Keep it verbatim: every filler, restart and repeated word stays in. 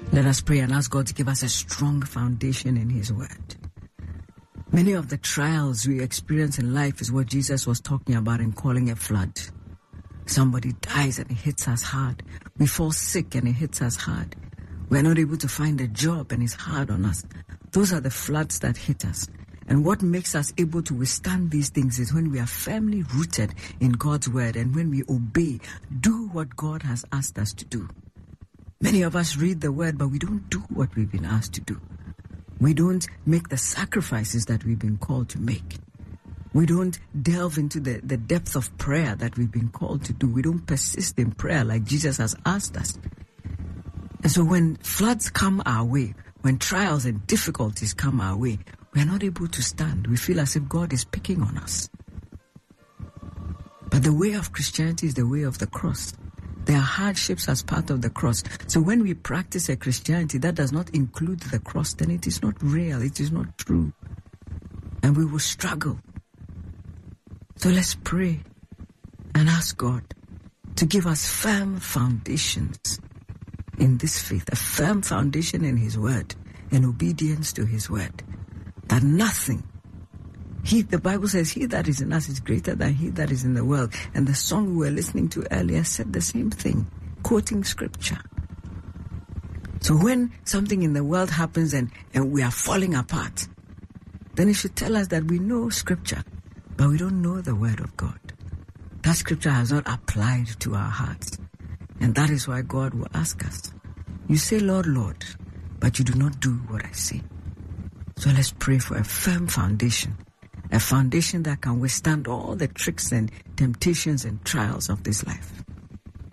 Let us pray and ask God to give us a strong foundation in His Word. Many of the trials we experience in life is what Jesus was talking about in calling a flood. Somebody dies and it hits us hard. We fall sick and it hits us hard. We're not able to find a job and it's hard on us. Those are the floods that hit us. And what makes us able to withstand these things is when we are firmly rooted in God's Word and when we obey, do what God has asked us to do. Many of us read the Word, but we don't do what we've been asked to do. We don't make the sacrifices that we've been called to make. We don't delve into the, the depth of prayer that we've been called to do. We don't persist in prayer like Jesus has asked us. And so when floods come our way, when trials and difficulties come our way, we are not able to stand. We feel as if God is picking on us. But the way of Christianity is the way of the cross. There are hardships as part of the cross. So when we practice a Christianity that does not include the cross, then it is not real, it is not true. And we will struggle. So let's pray and ask God to give us firm foundations in this faith, a firm foundation in His Word and obedience to His Word. That nothing, he, the Bible says, he that is in us is greater than he that is in the world. And the song we were listening to earlier said the same thing, quoting scripture. So when something in the world happens and, and we are falling apart, then it should tell us that we know scripture, but we don't know the Word of God. That scripture has not applied to our hearts. And that is why God will ask us, you say, Lord, Lord, but you do not do what I say. So let's pray for a firm foundation, a foundation that can withstand all the tricks and temptations and trials of this life.